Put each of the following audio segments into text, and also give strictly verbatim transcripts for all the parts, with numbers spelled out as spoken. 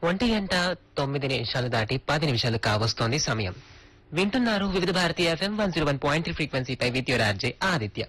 ఒంటి గంట తొమ్మిది నిమిషాలు దాటి పది నిమిషాలు కావస్తోంది సమయం. వింటున్నారు వివిధ Bharati FM one zero one point three ఫ్రీక్వెన్సీపై with your RJ Aditya.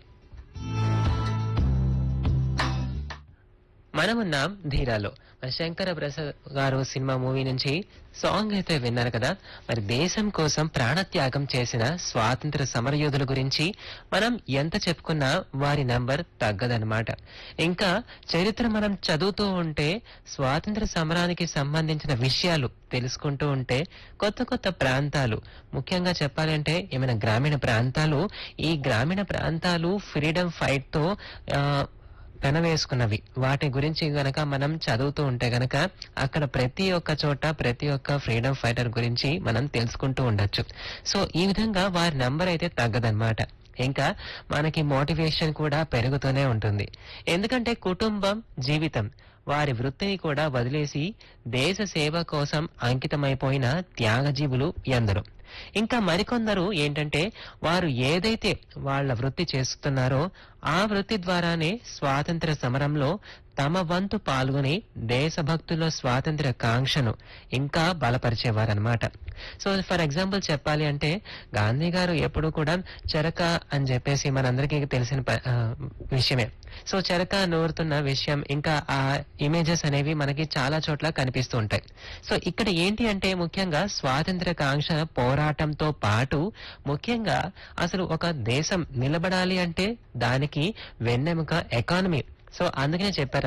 మనమున్నాం ధీరాలో. మరి శంకర ప్రసాద్ గారు సినిమా మూవీ నుంచి సాంగ్ అయితే విన్నారు కదా. మరి దేశం కోసం ప్రాణత్యాగం చేసిన స్వాతంత్ర సమరయోధుల గురించి మనం ఎంత చెప్పుకున్నా వారి నంబర్ తగ్గదన్నమాట. ఇంకా చరిత్ర మనం చదువుతూ ఉంటే, స్వాతంత్ర సమరానికి సంబంధించిన విషయాలు తెలుసుకుంటూ ఉంటే, కొత్త కొత్త ప్రాంతాలు, ముఖ్యంగా చెప్పాలంటే ఏమైనా గ్రామీణ ప్రాంతాలు, ఈ గ్రామీణ ప్రాంతాలు ఫ్రీడమ్ ఫైట్ తో ఆ పెనవేసుకున్నవి, వాటి గురించి గనక మనం చదువుతూ ఉంటే గనక అక్కడ ప్రతి ఒక్క చోట ప్రతి ఒక్క ఫ్రీడమ్ ఫైటర్ గురించి మనం తెలుసుకుంటూ ఉండొచ్చు. సో ఈ విధంగా వారి నంబర్ అయితే తగ్గదన్నమాట. ఇంకా మనకి మోటివేషన్ కూడా పెరుగుతూనే ఉంటుంది. ఎందుకంటే కుటుంబం, జీవితం, వారి వృత్తిని కూడా వదిలేసి దేశ సేవ కోసం అంకితమైపోయిన త్యాగజీవులు ఎందరో. ఇంకా మరికొందరు ఏంటంటే, వారు ఏదైతే వాళ్ళ వృత్తి చేస్తున్నారో ఆ వృత్తి ద్వారానే స్వాతంత్ర సమరంలో తమ వంతు పాల్గొని దేశభక్తుల స్వాతంత్ర కాంక్షను ఇంకా బలపరిచేవారనమాట. సో ఫర్ ఎగ్జాంపుల్ చెప్పాలి అంటే, గాంధీ గారు ఎప్పుడు కూడా చెరక అని చెప్పేసి మనందరికీ తెలిసిన ప- ఆ, విషయమే. సో చెరక నూరుతున్న విషయం, ఇంకా ఆ ఇమేజెస్ అనేవి మనకి చాలా చోట్ల కనిపిస్తూ ఉంటాయి. సో ఇక్కడ ఏంటి అంటే, ముఖ్యంగా స్వాతంత్ర కాంక్ష పోరాటంతో పాటు ముఖ్యంగా అసలు ఒక దేశం నిలబడాలి అంటే దానికి వెన్నెముక ఎకానమీ. సో అందుకనే చెప్పారు